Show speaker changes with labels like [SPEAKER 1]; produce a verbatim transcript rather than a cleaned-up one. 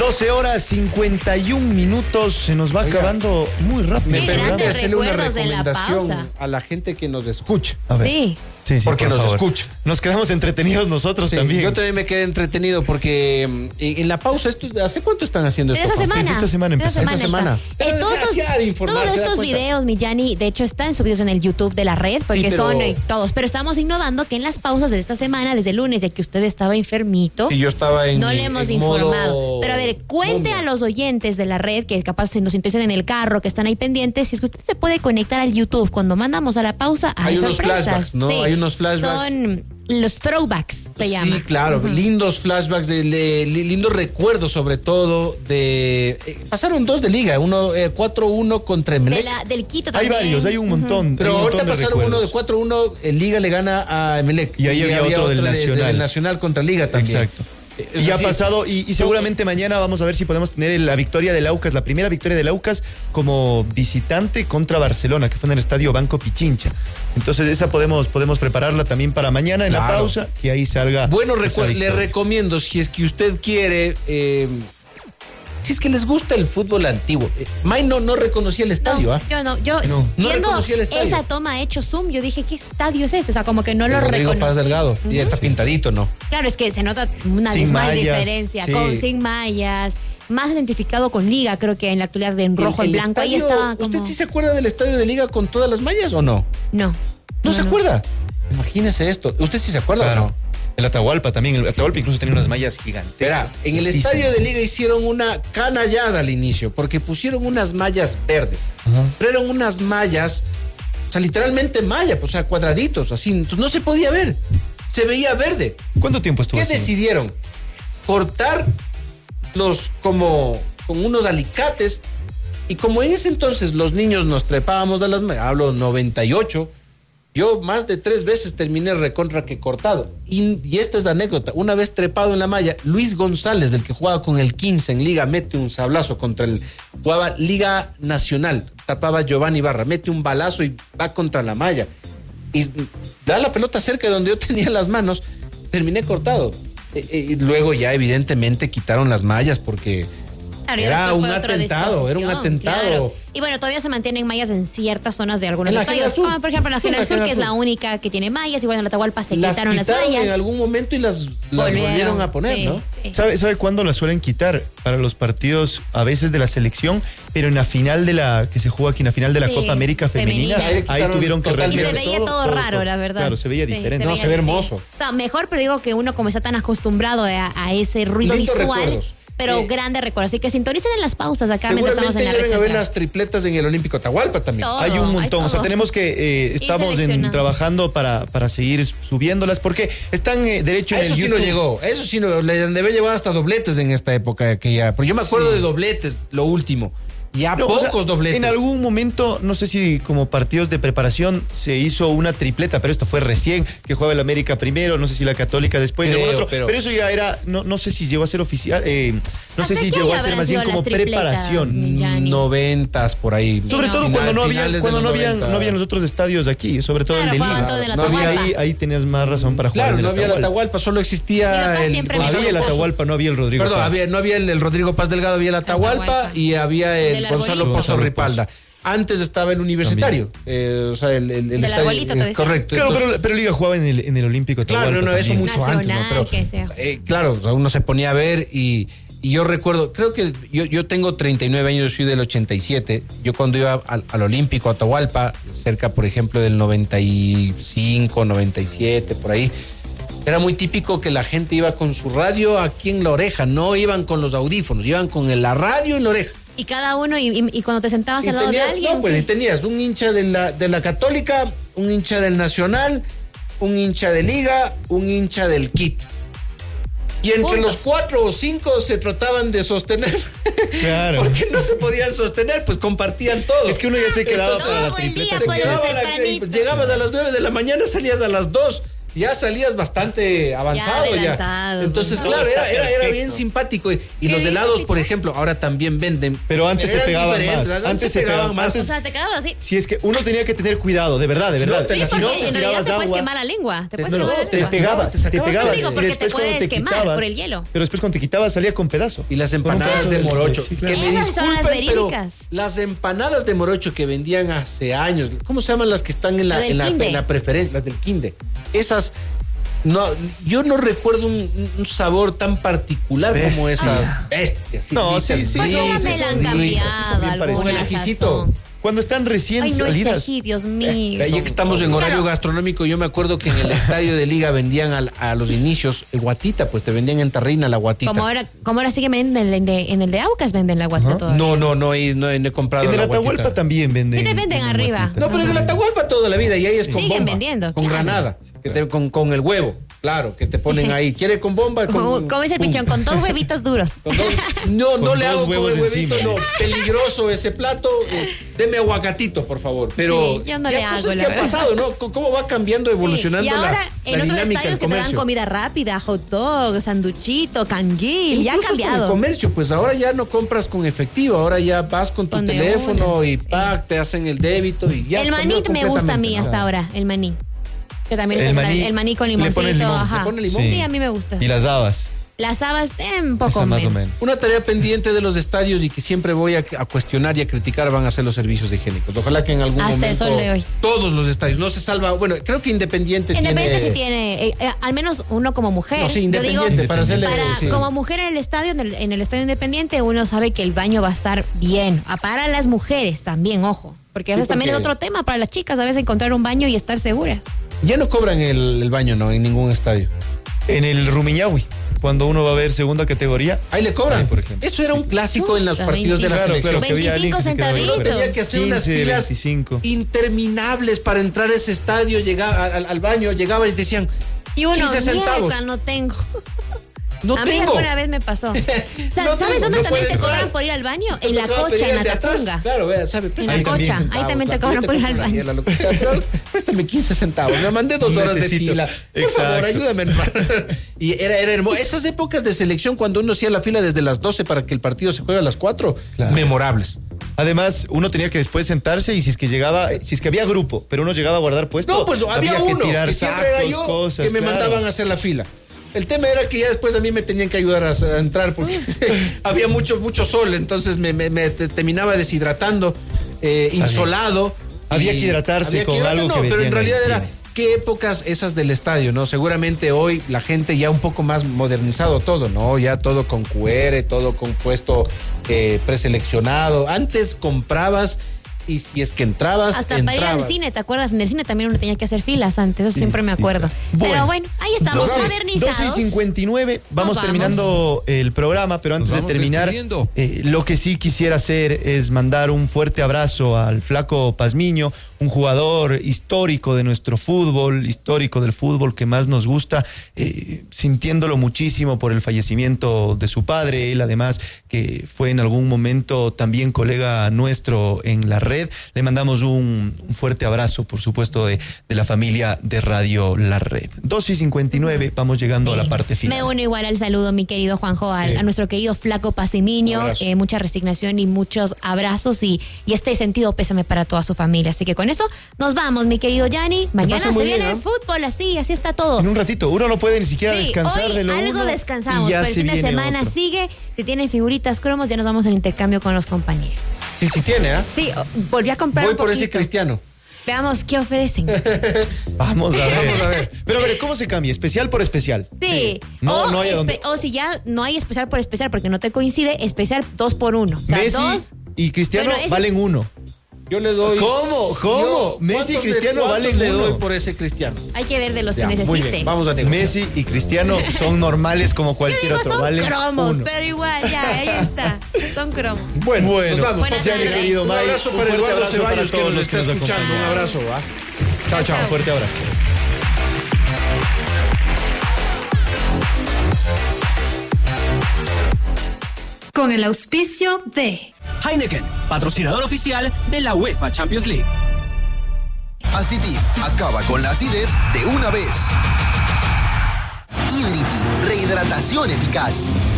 [SPEAKER 1] doce horas cincuenta y un minutos, se nos va Oiga, acabando muy rápido.
[SPEAKER 2] Me permite hacerle una recomendación la a la gente que nos escucha.
[SPEAKER 1] A ver.
[SPEAKER 2] Sí. Sí, sí, porque por nos favor. escucha.
[SPEAKER 1] Nos quedamos entretenidos nosotros sí, también.
[SPEAKER 2] Yo también me quedé entretenido porque en, en la pausa, esto, ¿hace cuánto están haciendo esto?
[SPEAKER 3] Esta semana.
[SPEAKER 1] Esta semana empezó.
[SPEAKER 3] Esta semana.
[SPEAKER 2] Esta semana.
[SPEAKER 3] Eh, todos estos,
[SPEAKER 2] de
[SPEAKER 3] todos estos videos, Millani, de hecho están subidos en el YouTube de la red, porque sí, pero... son eh, todos. Pero estamos innovando que en las pausas de esta semana, desde el lunes, ya que usted estaba enfermito,
[SPEAKER 2] sí, yo estaba en,
[SPEAKER 3] no le hemos
[SPEAKER 2] en
[SPEAKER 3] informado.
[SPEAKER 2] Modo...
[SPEAKER 3] Pero a ver, cuente Mondo. a los oyentes de la red que capaz nos sintonizan en el carro, que están ahí pendientes, si es que usted se puede conectar al YouTube cuando mandamos a la pausa. Hay,
[SPEAKER 2] hay
[SPEAKER 3] unos
[SPEAKER 2] sorpresas. flashbacks, ¿no?
[SPEAKER 3] Sí.
[SPEAKER 2] Hay unos flashbacks.
[SPEAKER 3] Son los throwbacks, se llama.
[SPEAKER 2] Sí, claro, uh-huh. lindos flashbacks, de, de, de, lindos recuerdos sobre todo de... Eh, pasaron dos de liga, uno eh, cuatro uno contra Emelec.
[SPEAKER 3] De la, del Quito también.
[SPEAKER 1] Hay varios, hay un montón.
[SPEAKER 3] Uh-huh.
[SPEAKER 2] Pero
[SPEAKER 1] un
[SPEAKER 2] ahorita
[SPEAKER 1] montón
[SPEAKER 2] pasaron uno de cuatro uno, el Liga le gana a Emelec.
[SPEAKER 1] Y ahí y había, había otro, otro del de, Nacional.
[SPEAKER 2] De, del Nacional contra Liga también.
[SPEAKER 1] Exacto. Y ya ha pasado, y, y seguramente mañana vamos a ver si podemos tener la victoria del Aucas, la primera victoria del Aucas como visitante contra Barcelona, que fue en el estadio Banco Pichincha. Entonces esa podemos, podemos prepararla también para mañana en claro. la pausa, que ahí salga.
[SPEAKER 2] Bueno, recu- le recomiendo, si es que usted quiere... Eh, si es que les gusta el fútbol antiguo. Eh, May no, no reconocía el estadio,
[SPEAKER 3] no,
[SPEAKER 2] ¿ah?
[SPEAKER 3] Yo no, yo
[SPEAKER 2] no,
[SPEAKER 3] viendo
[SPEAKER 2] no reconocía el estadio.
[SPEAKER 3] Esa toma hecho zoom, yo dije, ¿qué estadio es este? O sea, como que no lo
[SPEAKER 2] Rodrigo
[SPEAKER 3] reconocí.
[SPEAKER 2] Paz Delgado, y está sí. pintadito, ¿no?
[SPEAKER 3] Claro, es que se nota una dismal diferencia, sí. con sin mallas, más identificado con Liga, creo que en la actualidad de en rojo y blanco, estadio, ahí estaba como...
[SPEAKER 2] ¿Usted sí se acuerda del estadio de Liga con todas las mallas o no?
[SPEAKER 3] No.
[SPEAKER 2] ¿No, no se no. acuerda? Imagínese esto. ¿Usted sí se acuerda claro. o no?
[SPEAKER 1] El Atahualpa también, el Atahualpa incluso tenía unas mallas gigantes.
[SPEAKER 2] Verá, en el estadio de Liga hicieron una canallada al inicio, porque pusieron unas mallas verdes. Uh-huh. Pero eran unas mallas, o sea, literalmente malla, pues, o sea, cuadraditos, así, entonces no se podía ver. Se veía verde.
[SPEAKER 1] ¿Cuánto tiempo estuvo
[SPEAKER 2] ¿Qué
[SPEAKER 1] haciendo?
[SPEAKER 2] decidieron? Cortar los, como, con unos alicates, y como en ese entonces los niños nos trepábamos a las mallas, hablo noventa y ocho, yo más de tres veces terminé recontra que cortado. Y, y esta es la anécdota. Una vez trepado en la malla, Luis González, del que jugaba con el quince en Liga, mete un sablazo contra el... Jugaba Liga Nacional, tapaba Giovanni Barra, mete un balazo y va contra la malla. Y da la pelota cerca de donde yo tenía las manos, terminé cortado. E, e, y luego ya evidentemente quitaron las mallas porque... Claro, era un atentado, era un atentado. Claro.
[SPEAKER 3] Y bueno, todavía se mantienen mallas en ciertas zonas de algunos estadios, como por ejemplo en la General Sur, que es la única que tiene mallas, y bueno, en la Atahualpa se las quitaron las mallas.
[SPEAKER 2] en algún momento y las, las volvieron, volvieron a poner, sí, ¿no?
[SPEAKER 1] Sí. ¿Sabe, ¿Sabe cuándo las suelen quitar? Para los partidos a veces de la selección, pero en la final de la, que se juega aquí en la final de la sí, Copa América Femenina, femenina. Ahí, ahí tuvieron que
[SPEAKER 3] realizar. Y se veía todo, todo raro, todo, la verdad.
[SPEAKER 1] Claro, se veía sí, diferente.
[SPEAKER 2] Se no, se ve hermoso.
[SPEAKER 3] O sea, mejor, pero digo que uno como está tan acostumbrado a, a ese ruido
[SPEAKER 2] Lindos
[SPEAKER 3] visual. Recuerdos. Pero eh, grande recuerdo. Así que sintonicen en las pausas acá mientras estamos en la red
[SPEAKER 2] central.
[SPEAKER 3] Seguramente
[SPEAKER 2] deben haber las tripletas en el Olímpico Atahualpa también.
[SPEAKER 3] Todo,
[SPEAKER 1] hay un montón. Hay o sea, tenemos que... Eh, estamos en, trabajando para, para seguir subiéndolas porque están eh, derecho en
[SPEAKER 2] eso
[SPEAKER 1] el
[SPEAKER 2] sí
[SPEAKER 1] YouTube.
[SPEAKER 2] no llegó. Eso sí no... Le debe llevar hasta dobletes en esta época. Que ya, pero yo me acuerdo sí. de dobletes, lo último. Ya no, pocos o sea, dobletes.
[SPEAKER 1] En algún momento, no sé si como partidos de preparación se hizo una tripleta, pero esto fue recién, que jugaba el América primero, no sé si la Católica después,
[SPEAKER 2] Creo,
[SPEAKER 1] otro,
[SPEAKER 2] pero,
[SPEAKER 1] pero eso ya era, no, no sé si llegó a ser oficial, eh, no sé si llegó a ser más bien como preparación.
[SPEAKER 2] Noventas por ahí.
[SPEAKER 1] Sobre
[SPEAKER 2] no,
[SPEAKER 1] todo
[SPEAKER 2] final,
[SPEAKER 1] cuando no había, cuando no habían, no habían los otros estadios aquí, sobre todo
[SPEAKER 3] claro,
[SPEAKER 1] el de Liga.
[SPEAKER 3] No
[SPEAKER 1] había ahí, ahí tenías más razón para jugar.
[SPEAKER 2] Claro,
[SPEAKER 1] en
[SPEAKER 2] no
[SPEAKER 1] el
[SPEAKER 2] había el Atahualpa, solo existía el.
[SPEAKER 1] Había el Atahualpa, no había el Rodrigo.
[SPEAKER 2] Perdón, había, no había el, el Rodrigo Paz Delgado, había el Atahualpa y había el Gonzalo Pozo Ripalda. Antes estaba el Universitario, eh, o sea, el, el, el
[SPEAKER 3] del
[SPEAKER 2] estadio,
[SPEAKER 3] arbolito,
[SPEAKER 2] eh, correcto.
[SPEAKER 1] Claro, entonces, pero, pero Liga jugaba en el, en el Olímpico.
[SPEAKER 2] Claro, no, no, eso
[SPEAKER 3] también.
[SPEAKER 2] mucho
[SPEAKER 3] Nacional,
[SPEAKER 2] antes, ¿no? Pero, eh, claro, uno se ponía a ver y, y yo recuerdo, creo que yo, yo tengo treinta y nueve años, yo soy del ochenta y siete. Yo cuando iba al, al Olímpico, a Atahualpa, cerca, por ejemplo, del noventa y cinco, noventa y siete, por ahí, era muy típico que la gente iba con su radio aquí en la oreja, no iban con los audífonos, iban con la radio en la oreja.
[SPEAKER 3] Y cada uno, y, y, y cuando te sentabas
[SPEAKER 2] y
[SPEAKER 3] al lado
[SPEAKER 2] tenías,
[SPEAKER 3] de alguien...
[SPEAKER 2] No, pues, y tenías un hincha de la, de la Católica, un hincha del Nacional, un hincha de Liga, un hincha del Quito. Y entre Puntos. los cuatro o cinco se trataban de sostener.
[SPEAKER 1] Claro.
[SPEAKER 2] Porque no se podían sostener, pues compartían todo.
[SPEAKER 1] Es que uno ya se quedaba
[SPEAKER 3] Entonces,
[SPEAKER 1] para la
[SPEAKER 3] todo el
[SPEAKER 1] tripleta.
[SPEAKER 3] día,
[SPEAKER 2] Se
[SPEAKER 3] pues,
[SPEAKER 2] quedaba la, pues, llegabas a las nueve de la mañana, salías a las dos. ya salías bastante avanzado ya.
[SPEAKER 3] adelantado,
[SPEAKER 2] Entonces,
[SPEAKER 3] pues,
[SPEAKER 2] claro,
[SPEAKER 4] no,
[SPEAKER 2] era,
[SPEAKER 4] está
[SPEAKER 2] era, era
[SPEAKER 4] perfecto.
[SPEAKER 2] bien simpático. Y, y
[SPEAKER 3] ¿Qué
[SPEAKER 2] los
[SPEAKER 3] dices,
[SPEAKER 2] helados,
[SPEAKER 3] Picho?
[SPEAKER 2] por ejemplo, ahora también venden.
[SPEAKER 1] Pero antes se
[SPEAKER 2] Eran
[SPEAKER 1] pegaban
[SPEAKER 2] diferentes,
[SPEAKER 1] más.
[SPEAKER 2] Antes,
[SPEAKER 1] Antes
[SPEAKER 2] se
[SPEAKER 1] se
[SPEAKER 2] pegaban
[SPEAKER 1] pegaban
[SPEAKER 2] más.
[SPEAKER 1] más.
[SPEAKER 3] O sea, te quedabas así.
[SPEAKER 1] Si es que uno tenía que tener cuidado, de verdad, de
[SPEAKER 2] Si no,
[SPEAKER 1] verdad.
[SPEAKER 2] te
[SPEAKER 3] Sí,
[SPEAKER 2] la-
[SPEAKER 1] Si no,
[SPEAKER 3] porque
[SPEAKER 1] te
[SPEAKER 3] en realidad
[SPEAKER 1] tirabas
[SPEAKER 3] te puedes
[SPEAKER 1] agua.
[SPEAKER 3] quemar la lengua. Te puedes
[SPEAKER 1] No, no,
[SPEAKER 3] quemar la
[SPEAKER 1] te
[SPEAKER 3] lengua.
[SPEAKER 1] pegabas,
[SPEAKER 2] te
[SPEAKER 1] te
[SPEAKER 2] sacabas.
[SPEAKER 1] pegabas.
[SPEAKER 3] Digo,
[SPEAKER 1] y
[SPEAKER 3] porque te
[SPEAKER 1] después cuando
[SPEAKER 3] puedes
[SPEAKER 1] te
[SPEAKER 3] quemar
[SPEAKER 1] quitabas,
[SPEAKER 3] por el hielo.
[SPEAKER 1] Pero después cuando te quitabas salía con pedazo.
[SPEAKER 2] Y las
[SPEAKER 1] Con un
[SPEAKER 2] empanadas
[SPEAKER 1] pedazo
[SPEAKER 2] de
[SPEAKER 1] del-
[SPEAKER 2] morocho.
[SPEAKER 1] sí, claro.
[SPEAKER 2] Que me
[SPEAKER 3] Esas son las
[SPEAKER 2] disculpen, pero
[SPEAKER 3] verídicas.
[SPEAKER 2] las empanadas de morocho que vendían hace años, ¿cómo se llaman las que están en la,
[SPEAKER 3] La del
[SPEAKER 2] en la,
[SPEAKER 3] Quinde.
[SPEAKER 2] en la preferencia? Las del Quinde. Esas, no, yo no recuerdo un, un sabor tan particular como
[SPEAKER 4] Bestia.
[SPEAKER 2] esas bestias.
[SPEAKER 1] No, sí, sí,
[SPEAKER 3] Pues
[SPEAKER 1] sí,
[SPEAKER 3] no
[SPEAKER 1] sí,
[SPEAKER 3] me la
[SPEAKER 1] son
[SPEAKER 3] han
[SPEAKER 1] ricas, sí, son bien
[SPEAKER 3] cambiado
[SPEAKER 1] parecidas.
[SPEAKER 2] Con el
[SPEAKER 3] alguna
[SPEAKER 2] ajicito.
[SPEAKER 3] sazón.
[SPEAKER 1] Cuando están recién
[SPEAKER 3] Ay, no es
[SPEAKER 1] salidas.
[SPEAKER 3] ají, Dios mío.
[SPEAKER 2] Ya que estamos en horario
[SPEAKER 3] Claro.
[SPEAKER 2] gastronómico, yo me acuerdo que en el estadio de Liga vendían al- a, los inicios eh, guatita, pues te vendían en tarrina la guatita.
[SPEAKER 3] Como ahora, como ahora sigue vendiendo en el de, en el de Aucas, venden la guatita
[SPEAKER 1] Ajá.
[SPEAKER 3] todavía.
[SPEAKER 2] No, no, no he, no he, no he comprado
[SPEAKER 1] En el
[SPEAKER 2] la
[SPEAKER 1] Atahualpa
[SPEAKER 2] guatita.
[SPEAKER 1] también venden.
[SPEAKER 3] Sí te venden
[SPEAKER 1] venden
[SPEAKER 3] arriba.
[SPEAKER 1] guatita.
[SPEAKER 2] No, pero en el Atahualpa toda la vida y ahí es con
[SPEAKER 3] Siguen
[SPEAKER 2] bomba.
[SPEAKER 3] vendiendo,
[SPEAKER 2] Con
[SPEAKER 3] claro.
[SPEAKER 2] granada, que te- con, con el huevo, claro, que te ponen ahí. ¿Quiere con bomba? Con,
[SPEAKER 3] Como, como dice el
[SPEAKER 2] pum.
[SPEAKER 3] pichón, con dos huevitos duros.
[SPEAKER 2] Con dos- no, no
[SPEAKER 1] Con
[SPEAKER 2] le
[SPEAKER 1] dos
[SPEAKER 2] hago con
[SPEAKER 1] huevos
[SPEAKER 2] el huevito,
[SPEAKER 1] encima.
[SPEAKER 2] no. Peligroso ese plato. eh, deme aguacatito, por favor. Pero
[SPEAKER 3] Sí, yo no
[SPEAKER 2] ya
[SPEAKER 3] le
[SPEAKER 2] cosas
[SPEAKER 3] hago,
[SPEAKER 2] que
[SPEAKER 3] la
[SPEAKER 2] ha
[SPEAKER 3] verdad.
[SPEAKER 2] pasado, ¿no? C- ¿Cómo va cambiando, evolucionando
[SPEAKER 3] Y ahora
[SPEAKER 2] la,
[SPEAKER 3] en
[SPEAKER 2] la
[SPEAKER 3] otros
[SPEAKER 2] dinámica
[SPEAKER 3] estadios
[SPEAKER 2] del
[SPEAKER 3] que te dan
[SPEAKER 2] comercio?
[SPEAKER 3] comida rápida, hot dog, sanduchito, canguil, ya ha
[SPEAKER 2] Incluso hasta en el
[SPEAKER 3] cambiado.
[SPEAKER 2] comercio, pues ahora ya no compras con efectivo, ahora ya vas con tu
[SPEAKER 3] Con de
[SPEAKER 2] teléfono
[SPEAKER 3] una,
[SPEAKER 2] y
[SPEAKER 3] sí.
[SPEAKER 2] pack, te hacen el débito y ya.
[SPEAKER 3] El
[SPEAKER 2] cambió
[SPEAKER 3] maní me gusta a mí
[SPEAKER 2] completamente,
[SPEAKER 3] hasta
[SPEAKER 2] ¿no?
[SPEAKER 3] ahora, el maní. Que también
[SPEAKER 1] El
[SPEAKER 3] es el,
[SPEAKER 1] maní,
[SPEAKER 3] el maní con
[SPEAKER 1] le pones
[SPEAKER 3] limoncito,
[SPEAKER 1] limón.
[SPEAKER 3] ajá.
[SPEAKER 2] ¿Le pone limón?
[SPEAKER 3] Sí,
[SPEAKER 1] Sí.
[SPEAKER 3] a mí me gusta.
[SPEAKER 1] Y las habas.
[SPEAKER 3] Las habas, eh, un poco
[SPEAKER 1] Esa más o
[SPEAKER 3] menos.
[SPEAKER 1] menos.
[SPEAKER 2] Una tarea pendiente de los estadios y que siempre voy a, a cuestionar y a criticar van a ser los servicios higiénicos. Ojalá que en algún
[SPEAKER 3] Hasta el
[SPEAKER 2] momento
[SPEAKER 3] sol de hoy.
[SPEAKER 2] todos los estadios no se salva. Bueno, creo que Independiente,
[SPEAKER 3] Independiente
[SPEAKER 2] tiene
[SPEAKER 3] sí tiene, eh, eh, al menos uno como mujer.
[SPEAKER 2] No, sí,
[SPEAKER 3] Yo digo,
[SPEAKER 2] Independiente para hacerle
[SPEAKER 3] para,
[SPEAKER 2] sí.
[SPEAKER 3] como mujer en el estadio, en el, en el estadio independiente, uno sabe que el baño va a estar bien. Ah, para las mujeres también, ojo. Porque a
[SPEAKER 2] Sí,
[SPEAKER 3] veces también es
[SPEAKER 2] porque-
[SPEAKER 3] otro tema para las chicas, a veces encontrar un baño y estar seguras.
[SPEAKER 2] Ya no cobran el, el baño, no, en ningún estadio.
[SPEAKER 1] En el Rumiñahui, cuando uno va a ver segunda categoría.
[SPEAKER 2] Ahí le cobran.
[SPEAKER 1] Ahí, por ejemplo.
[SPEAKER 2] Eso era un clásico en los
[SPEAKER 3] Chuta,
[SPEAKER 2] partidos de la
[SPEAKER 1] Claro,
[SPEAKER 2] selección.
[SPEAKER 1] claro, que había alguien que se quedaba ahí,
[SPEAKER 3] veinticinco
[SPEAKER 1] pero
[SPEAKER 2] Tenía que hacer unas
[SPEAKER 1] quince,
[SPEAKER 2] filas
[SPEAKER 1] veinticinco.
[SPEAKER 2] interminables para entrar a ese estadio, llegaba al, al baño, llegaba y decían
[SPEAKER 3] Y uno,
[SPEAKER 2] quince centavos.
[SPEAKER 3] mierda, no tengo.
[SPEAKER 2] No
[SPEAKER 3] a mí
[SPEAKER 2] tengo.
[SPEAKER 3] alguna vez me pasó.
[SPEAKER 2] No
[SPEAKER 3] ¿Sabes
[SPEAKER 2] tengo,
[SPEAKER 3] dónde
[SPEAKER 2] no
[SPEAKER 3] también
[SPEAKER 2] puede
[SPEAKER 3] te
[SPEAKER 2] entrar.
[SPEAKER 3] cobran por ir al baño?
[SPEAKER 2] Me
[SPEAKER 3] En la
[SPEAKER 2] tocaba
[SPEAKER 3] cocha,
[SPEAKER 2] pedir
[SPEAKER 3] en
[SPEAKER 2] el
[SPEAKER 3] la
[SPEAKER 2] de atrás.
[SPEAKER 3] tapunga.
[SPEAKER 2] Claro, vea, ¿sabe?
[SPEAKER 3] En
[SPEAKER 2] Préstame
[SPEAKER 3] la cocha,
[SPEAKER 2] quince
[SPEAKER 3] ahí
[SPEAKER 2] centavos,
[SPEAKER 3] también te
[SPEAKER 2] claro,
[SPEAKER 3] cobran
[SPEAKER 2] yo
[SPEAKER 3] por ir al
[SPEAKER 2] compro la
[SPEAKER 3] baño.
[SPEAKER 2] hiela, lo que sea, pero préstame quince centavos. Me mandé dos horas
[SPEAKER 1] Necesito.
[SPEAKER 2] de fila. Por
[SPEAKER 1] Exacto.
[SPEAKER 2] favor, ayúdame. hermano. Y era, era hermoso. Esas épocas de selección, cuando uno hacía la fila desde las doce para que el partido se juegue a las cuatro,
[SPEAKER 1] Claro.
[SPEAKER 2] memorables.
[SPEAKER 1] Además, uno tenía que después sentarse y si es que llegaba, si es que había grupo, pero uno llegaba a guardar puesto.
[SPEAKER 2] No, pues había
[SPEAKER 1] que
[SPEAKER 2] uno
[SPEAKER 1] tirar
[SPEAKER 2] que siempre era
[SPEAKER 1] sacos,
[SPEAKER 2] yo
[SPEAKER 1] cosas,
[SPEAKER 2] que me
[SPEAKER 1] claro.
[SPEAKER 2] mandaban a hacer la fila. El tema era que ya después a mí me tenían que ayudar a, a entrar porque había mucho mucho sol, entonces me, me- me te- terminaba deshidratando, eh, insolado.
[SPEAKER 1] Había
[SPEAKER 2] y
[SPEAKER 1] que hidratarse con algo
[SPEAKER 2] no,
[SPEAKER 1] que
[SPEAKER 2] pero en
[SPEAKER 1] vendían
[SPEAKER 2] realidad
[SPEAKER 1] ahí,
[SPEAKER 2] era
[SPEAKER 1] sí.
[SPEAKER 2] qué épocas esas del estadio, ¿no? Seguramente hoy la gente ya un poco más modernizado todo, ¿no? Ya todo con Q R, todo con puesto eh, preseleccionado. Antes comprabas y si es que entrabas,
[SPEAKER 3] Hasta para ir
[SPEAKER 2] entrabas.
[SPEAKER 3] al cine, ¿te acuerdas? En el cine también uno tenía que hacer filas antes, eso
[SPEAKER 1] Sí,
[SPEAKER 3] siempre me
[SPEAKER 1] sí,
[SPEAKER 3] acuerdo.
[SPEAKER 1] claro.
[SPEAKER 3] Pero bueno, ahí estamos,
[SPEAKER 1] Doce-
[SPEAKER 3] modernizados.
[SPEAKER 1] doce y cincuenta y nueve, vamos,
[SPEAKER 3] Nos vamos.
[SPEAKER 1] terminando el programa, pero antes
[SPEAKER 4] Nos
[SPEAKER 1] de
[SPEAKER 4] vamos
[SPEAKER 1] terminar,
[SPEAKER 4] despidiendo.
[SPEAKER 1] eh, lo que sí quisiera hacer es mandar un fuerte abrazo al flaco Pazmiño, un jugador histórico de nuestro fútbol, histórico del fútbol que más nos gusta, eh, sintiéndolo muchísimo por el fallecimiento de su padre, él además que fue en algún momento también colega nuestro en la red. Le mandamos un, un fuerte abrazo, por supuesto, de, de la familia de Radio La Red. doce y cincuenta y nueve, vamos llegando a la parte final.
[SPEAKER 3] Me uno igual al saludo, mi querido Juanjo, al- a nuestro querido flaco Pazimiño.
[SPEAKER 2] Un abrazo.
[SPEAKER 3] Eh, mucha resignación y muchos abrazos y, y este sentido pésame para toda su familia. Así que con eso nos vamos, mi querido Yanni. Mañana
[SPEAKER 2] pase
[SPEAKER 3] se
[SPEAKER 2] muy
[SPEAKER 3] viene
[SPEAKER 2] bien,
[SPEAKER 3] el
[SPEAKER 2] ¿eh?
[SPEAKER 3] fútbol, así, así está todo.
[SPEAKER 1] En un ratito, uno no puede ni siquiera
[SPEAKER 3] Sí,
[SPEAKER 1] descansar
[SPEAKER 3] hoy
[SPEAKER 1] de lo
[SPEAKER 3] algo
[SPEAKER 1] uno,
[SPEAKER 3] descansamos,
[SPEAKER 1] y ya
[SPEAKER 3] pero el
[SPEAKER 1] se
[SPEAKER 3] fin de
[SPEAKER 1] viene
[SPEAKER 3] semana
[SPEAKER 1] otro.
[SPEAKER 3] sigue. Si tienen figuritas cromos, ya nos vamos al intercambio con los compañeros.
[SPEAKER 2] Sí, sí tiene, ¿ah?
[SPEAKER 3] Sí, oh, volví a comprar
[SPEAKER 2] Voy
[SPEAKER 3] un
[SPEAKER 2] por ese
[SPEAKER 3] poquito.
[SPEAKER 2] cristiano.
[SPEAKER 3] Veamos qué ofrecen.
[SPEAKER 1] Vamos a ver.
[SPEAKER 2] Vamos a ver.
[SPEAKER 1] Pero a ver, ¿cómo se cambia? ¿Especial por especial?
[SPEAKER 3] Sí.
[SPEAKER 1] No,
[SPEAKER 3] o,
[SPEAKER 1] no hay a
[SPEAKER 3] espe-
[SPEAKER 1] dónde.
[SPEAKER 3] o si ya no hay especial por especial porque no te coincide, especial dos por uno. O sea,
[SPEAKER 1] Messi
[SPEAKER 3] dos.
[SPEAKER 1] y Cristiano
[SPEAKER 3] Bueno, ese-
[SPEAKER 1] valen uno.
[SPEAKER 2] Yo le doy.
[SPEAKER 1] ¿Cómo? ¿Cómo?
[SPEAKER 2] Yo,
[SPEAKER 1] Messi y
[SPEAKER 2] ¿cuántos
[SPEAKER 1] Cristiano
[SPEAKER 2] le, cuántos
[SPEAKER 1] valen
[SPEAKER 2] le doy
[SPEAKER 1] uno?
[SPEAKER 2] por ese cristiano?
[SPEAKER 3] Hay que ver de los
[SPEAKER 2] Ya,
[SPEAKER 3] que
[SPEAKER 2] muy
[SPEAKER 3] necesite.
[SPEAKER 2] bien, vamos a negociar.
[SPEAKER 1] Messi y Cristiano son normales como
[SPEAKER 3] Yo
[SPEAKER 1] cualquier
[SPEAKER 3] digo,
[SPEAKER 1] otro.
[SPEAKER 3] son
[SPEAKER 1] Valen
[SPEAKER 3] cromos,
[SPEAKER 1] uno.
[SPEAKER 3] pero igual, ya, ahí está. Son cromos.
[SPEAKER 2] Bueno,
[SPEAKER 1] Bueno,
[SPEAKER 2] nos vamos.
[SPEAKER 3] Buenas
[SPEAKER 2] Pasen
[SPEAKER 3] tardes.
[SPEAKER 2] bien.
[SPEAKER 1] querido
[SPEAKER 2] Un
[SPEAKER 1] Mike,
[SPEAKER 2] abrazo
[SPEAKER 1] un
[SPEAKER 2] para
[SPEAKER 1] fuerte
[SPEAKER 2] Eduardo
[SPEAKER 1] abrazo para
[SPEAKER 2] Ceballos que
[SPEAKER 1] todos
[SPEAKER 2] nos
[SPEAKER 1] los
[SPEAKER 2] está
[SPEAKER 1] que nos
[SPEAKER 2] escuchando. Un
[SPEAKER 1] acompañan.
[SPEAKER 2] abrazo, ¿va? Chao, chao.
[SPEAKER 1] Un fuerte abrazo.
[SPEAKER 5] Con el auspicio de
[SPEAKER 6] Heineken, patrocinador oficial de la UEFA Champions League.
[SPEAKER 4] Aciti acaba con la acidez de una vez. Hidripi, rehidratación eficaz.